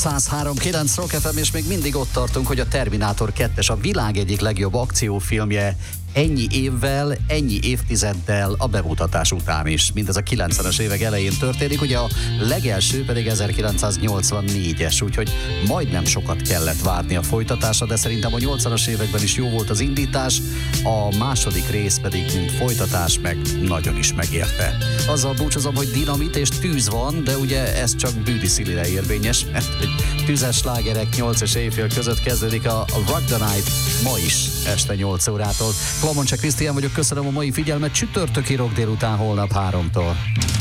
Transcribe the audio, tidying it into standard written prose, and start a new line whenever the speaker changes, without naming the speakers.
103.9 Rock FM, és még mindig ott tartunk, hogy a Terminátor 2-es a világ egyik legjobb akciófilmje ennyi évvel, ennyi évtizeddel a bemutatás után is. Mindez a 90-es évek elején történik, ugye a legelső pedig 1984-es, úgyhogy majdnem sokat kellett várni a folytatásra, de szerintem a 80-as években is jó volt az indítás, a második rész pedig mint folytatás meg nagyon is megérte. Azzal búcsúzom, hogy dinamit és tűz van, de ugye ez csak Bűdi Szilire érvényes, mert tüzes slágerek 8 és éjfél között kezdődik a Rock the Night ma is este 8 órától. Klamoncse Krisztián vagyok, köszönöm a mai figyelmet, csütörtöki rock délután holnap 3-tól.